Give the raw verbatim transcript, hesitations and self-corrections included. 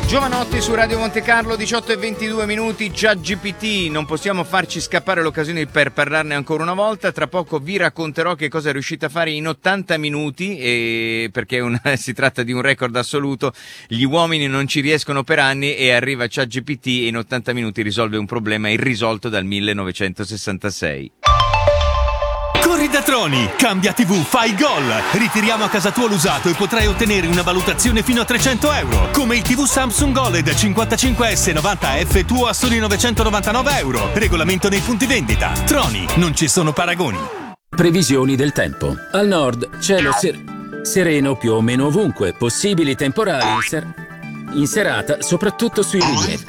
Giovanotti su Radio Monte Carlo, diciotto e ventidue minuti. ChatGPT, non possiamo farci scappare l'occasione per parlarne ancora una volta. Tra poco vi racconterò che cosa è riuscita a fare in ottanta minuti, e perché una, si tratta di un record assoluto. Gli uomini non ci riescono per anni e arriva ChatGPT e in ottanta minuti risolve un problema irrisolto dal millenovecentosessantasei. Corri da Troni, cambia tivù, fai gol. Ritiriamo a casa tua l'usato e potrai ottenere una valutazione fino a trecento euro. Come il tivù Samsung OLED cinquantacinque S novanta F tuo a soli novecentonovantanove euro. Regolamento nei punti vendita. Troni, non ci sono paragoni. Previsioni del tempo. Al nord, cielo ser- sereno più o meno ovunque. Possibili temporali in, ser- in serata, soprattutto sui rilievi.